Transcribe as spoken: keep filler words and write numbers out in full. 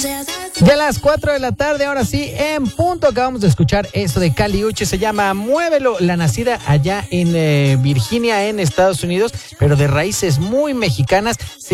Ya a las cuatro de la tarde, ahora sí, en punto, acabamos de escuchar esto de Kali Uchis, se llama Muévelo, la nacida allá en eh, Virginia, en Estados Unidos, pero de raíces muy mexicanas.